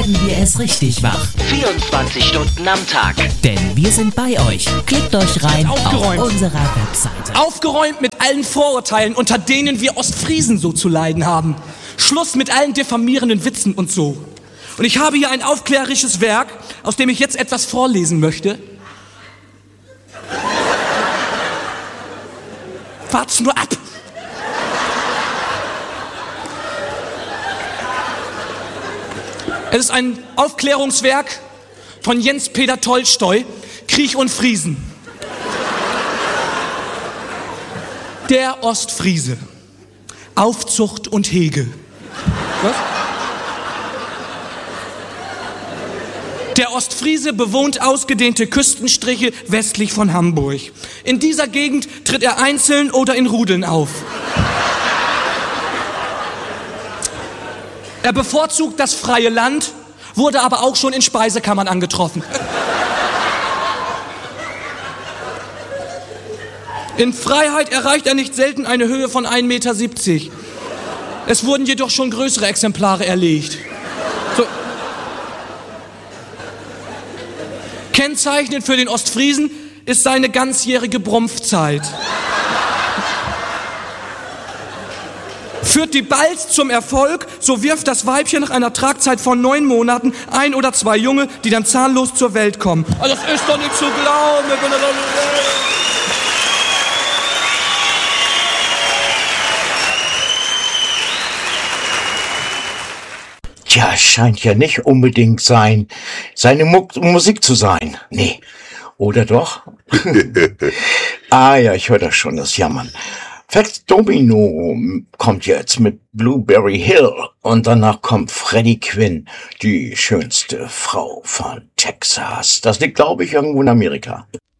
werden wir es richtig wach. 24 Stunden am Tag. Denn wir sind bei euch. Klickt euch rein auf Aufgeräumt. unserer Webseite. Aufgeräumt mit allen Vorurteilen, unter denen wir Ostfriesen so zu leiden haben. Schluss mit allen diffamierenden Witzen und so. Und ich habe hier ein aufklärerisches Werk, aus dem ich jetzt etwas vorlesen möchte. Wart's nur ab! Es ist ein Aufklärungswerk von Jens Peter Tolstoi, Krieg und Friesen. Der Ostfriese. Aufzucht und Hege. Was? Der Ostfriese bewohnt ausgedehnte Küstenstriche westlich von Hamburg. In dieser Gegend tritt er einzeln oder in Rudeln auf. Er bevorzugt das freie Land, wurde aber auch schon in Speisekammern angetroffen. In Freiheit erreicht er nicht selten eine Höhe von 1,70 Meter. Es wurden jedoch schon größere Exemplare erlegt. So. Kennzeichnend für den Ostfriesen ist seine ganzjährige Brumpfzeit. Führt die Balz zum Erfolg, so wirft das Weibchen nach einer Tragzeit von 9 Monaten 1 oder 2 Junge, die dann zahnlos zur Welt kommen. Also das ist doch nicht zu glauben. Tja, scheint ja nicht unbedingt seine Musik zu sein. Nee. Oder doch? Ah ja, ich höre das schon, das Jammern. Fats Domino kommt jetzt mit Blueberry Hill und danach kommt Freddie Quinn, die schönste Frau von Texas. Das liegt, glaube ich, irgendwo in Amerika.